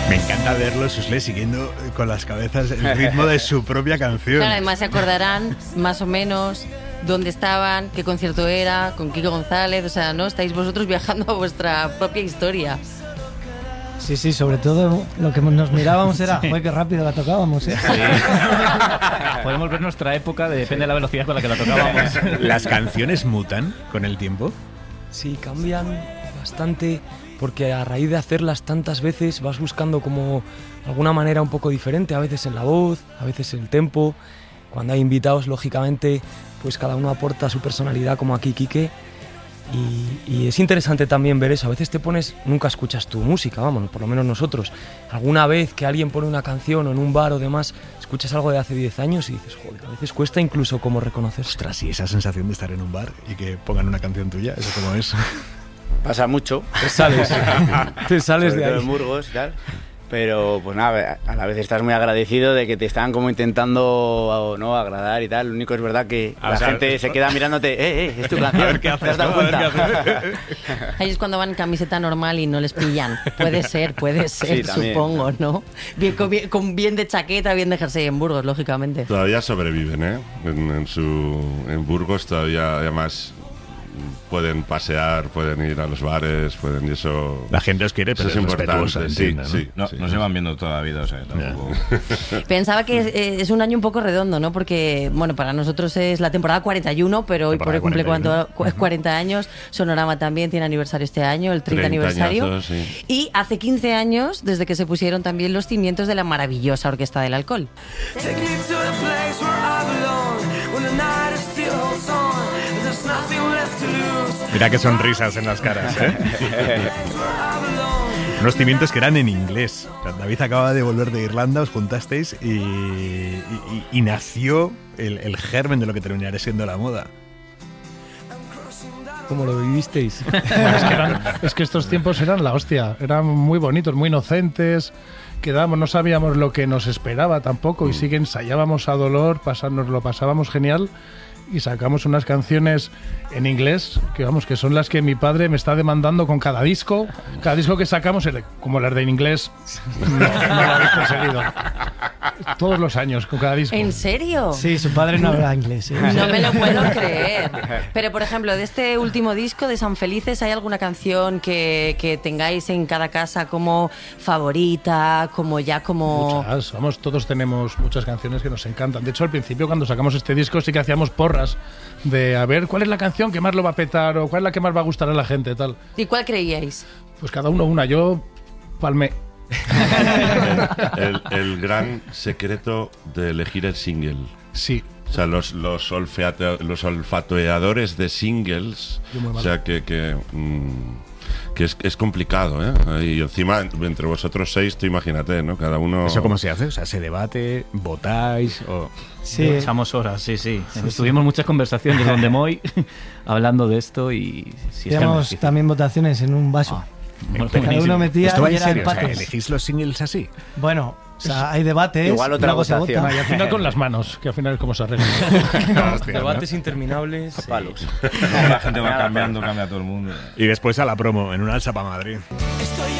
Me encanta verlo, Susle, siguiendo con las cabezas el ritmo de su propia canción. Claro, además se acordarán más o menos dónde estaban, qué concierto era, con Kiko González, o sea, ¿no? Estáis vosotros viajando a vuestra propia historia. Sí, sobre todo lo que nos mirábamos era, ¡joder, qué rápido la tocábamos! ¿eh? Sí. Podemos ver nuestra época, depende de la velocidad con la que la tocábamos. ¿Las canciones mutan con el tiempo? Sí, cambian bastante, porque a raíz de hacerlas tantas veces vas buscando como alguna manera un poco diferente, a veces en la voz, a veces en el tempo. Cuando hay invitados, lógicamente, pues cada uno aporta su personalidad, como aquí Quique. Y es interesante también ver eso. A veces te pones, nunca escuchas tu música, vamos, por lo menos nosotros. Alguna vez que alguien pone una canción o en un bar o demás, escuchas algo de hace 10 años y dices, joder, a veces cuesta incluso como reconocer. Ostras, y esa sensación de estar en un bar y que pongan una canción tuya, ¿eso cómo es? Pasa mucho. Te sales Sobre de todo ahí. en Burgos y tal. Pero pues nada, a la vez estás muy agradecido de que te están como intentando no agradar y tal. Lo único es verdad que la gente se queda mirándote, es tu canción. A ver qué haces, ¿Te has dado cuenta? Ahí es cuando van en camiseta normal y no les pillan. Puede ser, Sí, también. supongo, ¿no? Bien de chaqueta, bien de jersey en Burgos, lógicamente. Todavía sobreviven, ¿eh? En Burgos todavía, además, pueden pasear, pueden ir a los bares, pueden y eso. La gente os quiere, pero eso es es respetuosa, importante. entiendo, ¿no? Sí, No, sí. nos llevan viendo toda la vida, o sea, tampoco... Pensaba que es un año un poco redondo, ¿no? Porque, bueno, para nosotros es la temporada 41, pero hoy por hoy cumple 40 años. Sonorama también tiene aniversario este año, el 30 aniversario. Añazos, sí. Y hace 15 años, desde que se pusieron también los cimientos de la maravillosa Orquesta del Alcohol. Mira qué sonrisas en las caras, ¿eh? Unos cimientos que eran en inglés. David acaba de volver de Irlanda, os juntasteis y nació el germen de lo que terminará siendo la moda. ¿Cómo lo vivisteis? Bueno, es que estos tiempos eran la hostia, eran muy bonitos, muy inocentes, quedábamos, no sabíamos lo que nos esperaba tampoco y sí que ensayábamos a dolor, nos lo pasábamos genial y sacamos unas canciones en inglés que vamos, que son las que mi padre me está demandando con cada disco que sacamos, como las de en inglés no lo habéis conseguido todos los años con cada disco. ¿En serio? Sí, su padre no habla inglés. ¿eh? No me lo puedo creer. Pero, por ejemplo, de este último disco de San Felices, ¿hay alguna canción que tengáis en cada casa como favorita, como Muchas, vamos, todos tenemos muchas canciones que nos encantan. De hecho, al principio cuando sacamos este disco sí que hacíamos porras de a ver cuál es la canción que más lo va a petar o cuál es la que más va a gustar a la gente, tal. ¿Y cuál creíais? Pues cada uno una, yo palmé. El gran secreto de elegir el single. Sí. O sea, los olfateadores de singles, o sea, que es complicado, ¿eh? Y encima, entre vosotros 6, tú imagínate, ¿no? Cada uno... ¿Eso cómo se hace? O sea, ¿se debate? ¿Votáis? O... Sí, echamos horas, sí. Estuvimos muchas conversaciones donde Moy hablando de esto y... Sí, Teníamos también votaciones en un vaso. Cada uno metía ¿Esto va y en eran serio? O sea, empates. ¿elegís los singles así? Bueno, o sea, hay debates, Igual otra luego se votación. vota. Y al final con las manos, que al final es como se arregla. Debates interminables. Palos. La gente va cambiando, cambia todo el mundo. Y después a la promo, en una alza para Madrid.